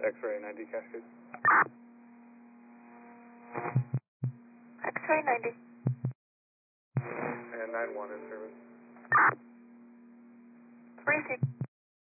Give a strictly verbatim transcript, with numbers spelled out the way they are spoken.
X-ray ninety Cascade. X-ray ninety. And nine one in service. Receive.